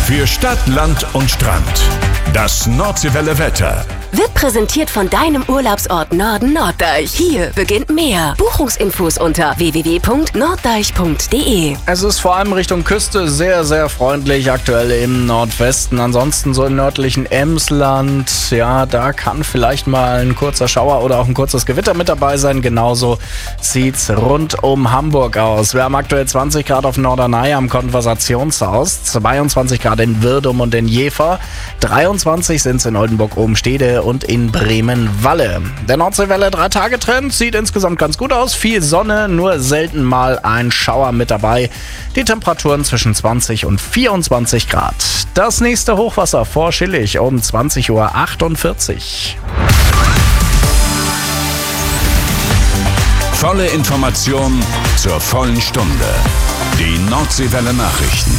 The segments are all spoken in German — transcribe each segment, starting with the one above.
Für Stadt, Land und Strand. Das Nordseewelle Wetter. Wird präsentiert von deinem Urlaubsort Norden Norddeich. Hier beginnt mehr. Buchungsinfos unter www.norddeich.de. Es ist vor allem Richtung Küste sehr, sehr freundlich, aktuell im Nordwesten. Ansonsten so im nördlichen Emsland, ja, da kann vielleicht mal ein kurzer Schauer oder auch ein kurzes Gewitter mit dabei sein. Genauso sieht's rund um Hamburg aus. Wir haben aktuell 20 Grad auf Norderney am Konversationshaus, 22 Grad in Wirdum und in Jever, 23 sind es in Oldenburg-Obenstede und in Bremen-Walle. Der Nordseewelle 3-Tage-Trend sieht insgesamt ganz gut aus. Viel Sonne, nur selten mal ein Schauer mit dabei. Die Temperaturen zwischen 20 und 24 Grad. Das nächste Hochwasser vor Schillig um 20:48 Uhr. Volle Information zur vollen Stunde. Die Nordseewelle Nachrichten.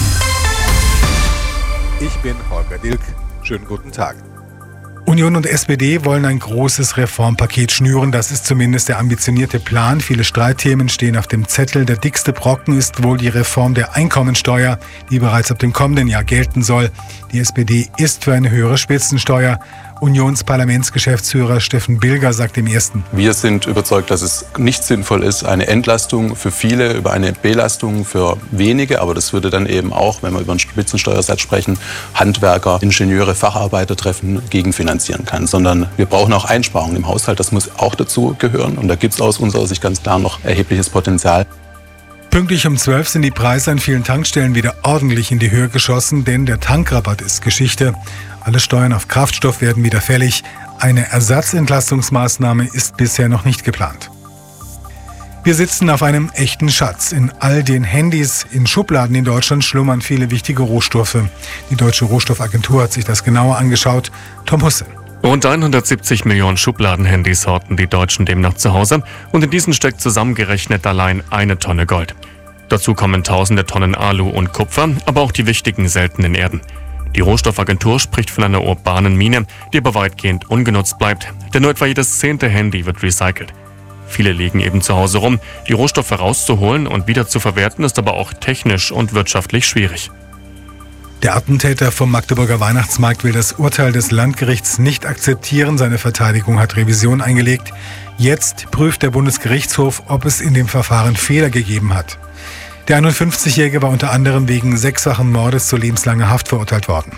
Ich bin Holger Dilk. Schönen guten Tag. Union und SPD wollen ein großes Reformpaket schnüren. Das ist zumindest der ambitionierte Plan. Viele Streitthemen stehen auf dem Zettel. Der dickste Brocken ist wohl die Reform der Einkommensteuer, die bereits ab dem kommenden Jahr gelten soll. Die SPD ist für eine höhere Spitzensteuer. Unionsparlamentsgeschäftsführer Steffen Bilger sagt im Ersten: Wir sind überzeugt, dass es nicht sinnvoll ist, eine Entlastung für viele über eine Belastung für wenige. Aber das würde dann eben auch, wenn wir über einen Spitzensteuersatz sprechen, Handwerker, Ingenieure, Facharbeiter treffen, gegenfinanzieren kann. Sondern wir brauchen auch Einsparungen im Haushalt. Das muss auch dazu gehören. Und da gibt es aus unserer Sicht ganz klar noch erhebliches Potenzial. Pünktlich um 12 sind die Preise an vielen Tankstellen wieder ordentlich in die Höhe geschossen, denn der Tankrabatt ist Geschichte. Alle Steuern auf Kraftstoff werden wieder fällig. Eine Ersatzentlastungsmaßnahme ist bisher noch nicht geplant. Wir sitzen auf einem echten Schatz. In all den Handys in Schubladen in Deutschland schlummern viele wichtige Rohstoffe. Die Deutsche Rohstoffagentur hat sich das genauer angeschaut. Tom Husse. Rund 170 Millionen Schubladenhandys horten die Deutschen demnach zu Hause und in diesen steckt zusammengerechnet allein 1 Tonne Gold. Dazu kommen tausende Tonnen Alu und Kupfer, aber auch die wichtigen seltenen Erden. Die Rohstoffagentur spricht von einer urbanen Mine, die aber weitgehend ungenutzt bleibt, denn nur etwa jedes 10. Handy wird recycelt. Viele liegen eben zu Hause rum. Die Rohstoffe rauszuholen und wieder zu verwerten ist aber auch technisch und wirtschaftlich schwierig. Der Attentäter vom Magdeburger Weihnachtsmarkt will das Urteil des Landgerichts nicht akzeptieren. Seine Verteidigung hat Revision eingelegt. Jetzt prüft der Bundesgerichtshof, ob es in dem Verfahren Fehler gegeben hat. Der 51-Jährige war unter anderem wegen 6-fachen Mordes zu lebenslanger Haft verurteilt worden.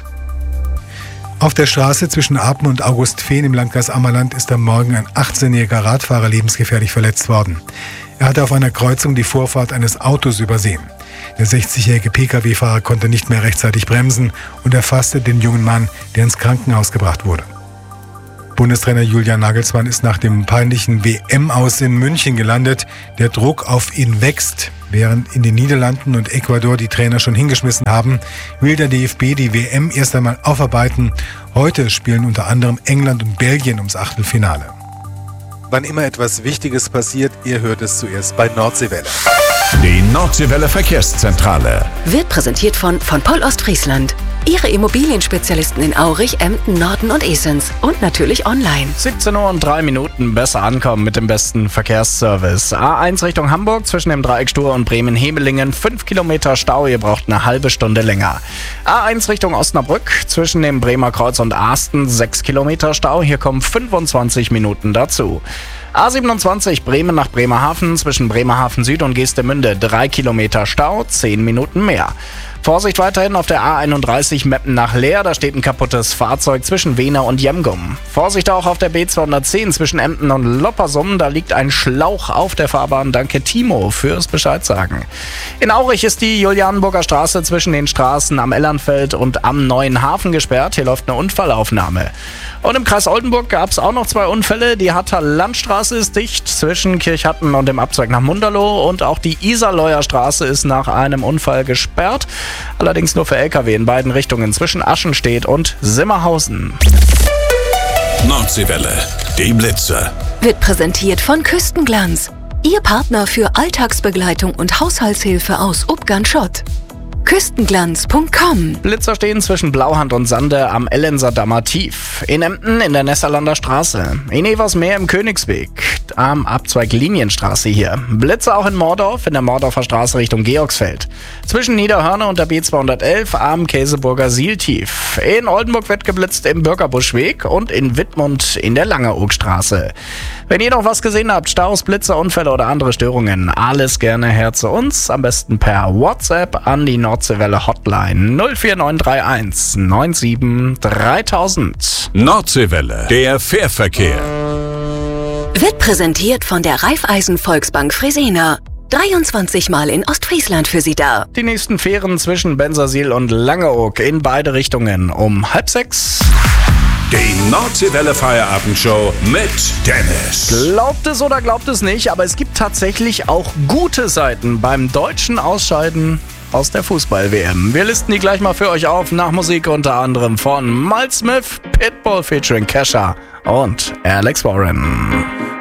Auf der Straße zwischen Apen und Augustfehn im Landkreis Ammerland ist am Morgen ein 18-jähriger Radfahrer lebensgefährlich verletzt worden. Er hatte auf einer Kreuzung die Vorfahrt eines Autos übersehen. Der 60-jährige Pkw-Fahrer konnte nicht mehr rechtzeitig bremsen und erfasste den jungen Mann, der ins Krankenhaus gebracht wurde. Bundestrainer Julian Nagelsmann ist nach dem peinlichen WM-Aus in München gelandet. Der Druck auf ihn wächst. Während in den Niederlanden und Ecuador die Trainer schon hingeschmissen haben, will der DFB die WM erst einmal aufarbeiten. Heute spielen unter anderem England und Belgien ums Achtelfinale. Wann immer etwas Wichtiges passiert, ihr hört es zuerst bei Nordseewelle. Die Nordseewelle Verkehrszentrale. Wird präsentiert von Poll Ostfriesland. Ihre Immobilienspezialisten in Aurich, Emden, Norden und Esens. Und natürlich online. 17:03 Uhr, besser ankommen mit dem besten Verkehrsservice. A1 Richtung Hamburg zwischen dem Dreieck Stur und Bremen-Hemelingen. 5 Kilometer Stau, ihr braucht eine halbe Stunde länger. A1 Richtung Osnabrück zwischen dem Bremer Kreuz und Arsten. 6 Kilometer Stau, hier kommen 25 Minuten dazu. A27 Bremen nach Bremerhaven zwischen Bremerhaven Süd und Geestemünde. 3 Kilometer Stau, 10 Minuten mehr. Vorsicht weiterhin auf der A31 Meppen nach Leer, da steht ein kaputtes Fahrzeug zwischen Wehner und Jemgum. Vorsicht auch auf der B210 zwischen Emden und Loppersum, da liegt ein Schlauch auf der Fahrbahn. Danke Timo fürs Bescheid sagen. In Aurich ist die Julianenburger Straße zwischen den Straßen am Ellernfeld und am Neuen Hafen gesperrt. Hier läuft eine Unfallaufnahme. Und im Kreis Oldenburg gab es auch noch 2 Unfälle. Die Hatter Landstraße ist dicht zwischen Kirchhatten und dem Abzweig nach Munderloh. Und auch die Iserleuer Straße ist nach einem Unfall gesperrt. Allerdings nur für Lkw in beiden Richtungen zwischen Aschenstedt und Simmerhausen. Nordseewelle, die Blitze. Wird präsentiert von Küstenglanz. Ihr Partner für Alltagsbegleitung und Haushaltshilfe aus Ubgan Schott. Küstenglanz.com. Blitzer stehen zwischen Blauhand und Sande am Ellenser Dammer Tief. In Emden in der Nesserlander Straße. In Eversmeer im Königsweg. Am Abzweig Linienstraße hier. Blitzer auch in Mordorf in der Mordorfer Straße Richtung Georgsfeld. Zwischen Niederhörner und der B211 am Käseburger Sieltief. In Oldenburg wird geblitzt im Bürgerbuschweg und in Wittmund in der Langeoogstraße. Wenn ihr noch was gesehen habt, Staus, Blitzer, Unfälle oder andere Störungen, alles gerne her zu uns. Am besten per WhatsApp an die Nordseewelle Hotline 04931 97 3000. Nordseewelle, der Fährverkehr. Wird präsentiert von der Raiffeisen Volksbank Fresenier. 23 Mal in Ostfriesland für Sie da. Die nächsten Fähren zwischen Bensersiel und Langeoog in beide Richtungen um 5:30. Die Nordseewelle Feierabendshow mit Dennis. Glaubt es oder glaubt es nicht, aber es gibt tatsächlich auch gute Seiten beim deutschen Ausscheiden aus der Fußball-WM. Wir listen die gleich mal für euch auf, nach Musik unter anderem von Miles Smith, Pitbull featuring Kesha und Alex Warren.